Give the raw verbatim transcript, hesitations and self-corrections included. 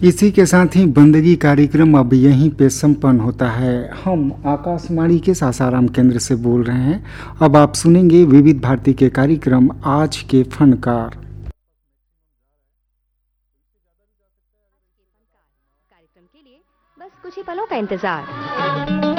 इसी के साथ ही बंदगी कार्यक्रम अब यहीं पे संपन्न होता है। हम आकाशवाणी के सासाराम केंद्र से बोल रहे हैं। अब आप सुनेंगे विविध भारती के कार्यक्रम आज के फनकार। कार्यक्रम के लिए बस कुछ ही पलों का इंतजार।